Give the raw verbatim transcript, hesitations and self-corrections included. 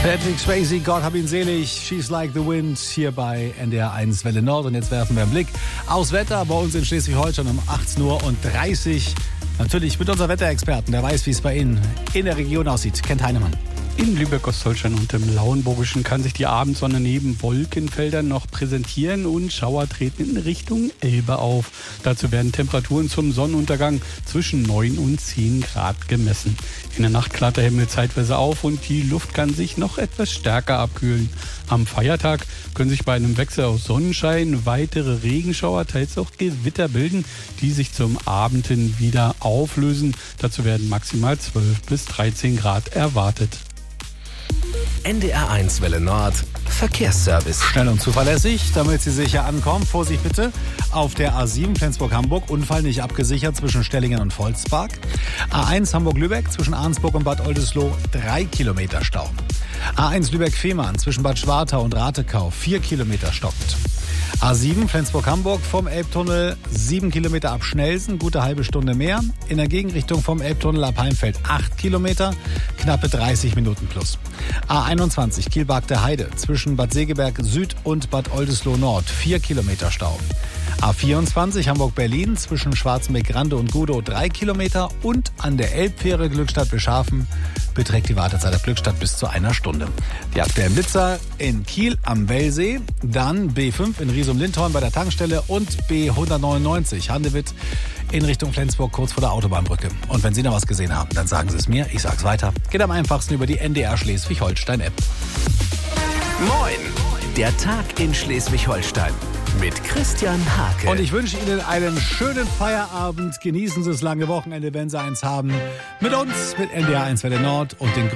Patrick Swayze, Gott hab ihn selig, She's Like the Wind, hier bei N D R eins Welle Nord. Und jetzt werfen wir einen Blick aufs Wetter bei uns in Schleswig-Holstein um achtzehn Uhr dreißig. Natürlich mit unserem Wetterexperten, der weiß, wie es bei Ihnen in der Region aussieht. Kent Heinemann. In Lübeck-Ostholstein und im Lauenburgischen kann sich die Abendsonne neben Wolkenfeldern noch präsentieren und Schauer treten in Richtung Elbe auf. Dazu werden Temperaturen zum Sonnenuntergang zwischen neun und zehn Grad gemessen. In der Nacht klart der Himmel zeitweise auf und die Luft kann sich noch etwas stärker abkühlen. Am Feiertag können sich bei einem Wechsel aus Sonnenschein weitere Regenschauer, teils auch Gewitter bilden, die sich zum Abend hin wieder auflösen. Dazu werden maximal zwölf bis dreizehn Grad erwartet. N D R eins Welle Nord Verkehrsservice. Schnell und zuverlässig, damit Sie sicher ankommen. Vorsicht bitte, auf der A sieben Flensburg-Hamburg, Unfall nicht abgesichert zwischen Stellingen und Volzpark. A eins Hamburg-Lübeck zwischen Arnsburg und Bad Oldesloe, drei Kilometer Stau. A eins Lübeck-Fehmarn zwischen Bad Schwartau und Ratekau, vier Kilometer stockend. A sieben Flensburg-Hamburg vom Elbtunnel, sieben Kilometer ab Schnelsen, gute halbe Stunde mehr. In der Gegenrichtung vom Elbtunnel ab Heimfeld, acht Kilometer, knappe dreißig Minuten plus. A einundzwanzig Kiel-Bargter Heide zwischen Bad Segeberg Süd und Bad Oldesloe Nord, vier Kilometer Stau. A vierundzwanzig Hamburg-Berlin zwischen Schwarzenbeck-Grande und Gudow, drei Kilometer. Und an der Elbfähre Glückstadt-Beschhafen beträgt die Wartezeit auf Glückstadt bis zu einer Stunde. Die aktuellen Blitzer in Kiel am Wellsee, dann B fünf in Riesum-Lindhorn bei der Tankstelle und B hundertneunundneunzig Handewitt in Richtung Flensburg kurz vor der Autobahnbrücke. Und wenn Sie noch was gesehen haben, dann sagen Sie es mir, ich sag's weiter. Geht am einfachsten über die N D R Schleswig-Holstein-App. Moin, der Tag in Schleswig-Holstein mit Christian Hake. Und ich wünsche Ihnen einen schönen Feierabend. Genießen Sie das lange Wochenende, wenn Sie eins haben. Mit uns, mit N D R eins Welle Nord und den